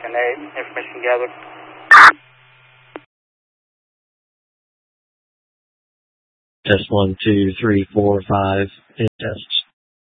10-8, information gathered. Test 1, 2, 3, 4, 5. Test.